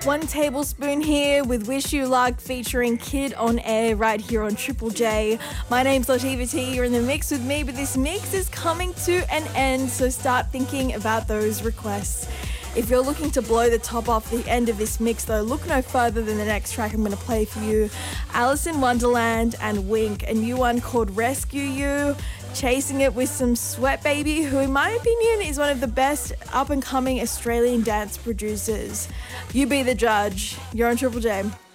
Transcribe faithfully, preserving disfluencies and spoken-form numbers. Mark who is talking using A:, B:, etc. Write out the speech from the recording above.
A: One tablespoon here with Wish You Luck featuring Kid on Air right here on Triple J. My name's Latifah T. You're in the mix with me, but this mix is coming to an end, so start thinking about those requests. If you're looking to blow the top off the end of this mix, though, look no further than the next track I'm going to play for you. Alice in Wonderland and Wink, a new one called Rescue You. Chasing it with some Sweat Baby, who in my opinion is one of the best up-and-coming Australian dance producers. You be the judge. You're on Triple J.